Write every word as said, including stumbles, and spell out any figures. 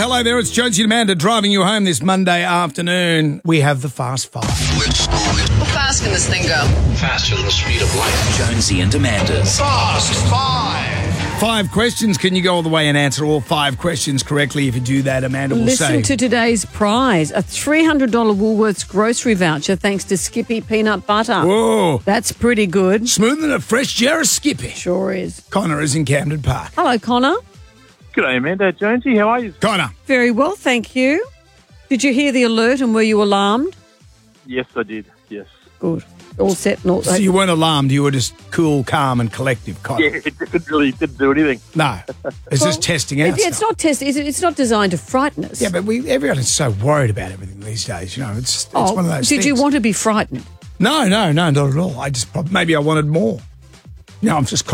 Hello there, it's Jonesy and Amanda driving you home this Monday afternoon. We have the Fast Five. How fast can this thing go? Faster than the speed of light. Jonesy and Amanda's Fast Five. Five questions. Can you go all the way and answer all five questions correctly? If you do that, Amanda will Listen say... to today's prize, a three hundred dollars Woolworths grocery voucher thanks to Skippy Peanut Butter. Whoa. That's pretty good. Smoother than a fresh jar of Skippy. Sure is. Connor is in Camden Park. Hello, Connor. G'day, Amanda. Jonesy, how are you? Connor. Very well, thank you. Did you hear the alert and were you alarmed? Yes, I did. Yes. Good. All set and all... So you weren't alarmed, you were just cool, calm and collective, Connor. Yeah, it didn't really didn't do anything. No. It's just testing out It- it's stuff. not test. It's, it's not designed to frighten us. Yeah, but we everyone is so worried about everything these days. You know, it's, it's oh, one of those did things. you want to be frightened? No, no, no, not at all. I just... prob- Maybe I wanted more. You know, I'm just